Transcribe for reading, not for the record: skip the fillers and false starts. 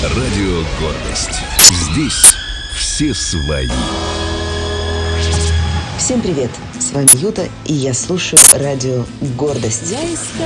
Радио «Гордость». Здесь все свои. Всем привет! С вами Юта, и я слушаю радио «Гордость». Я искала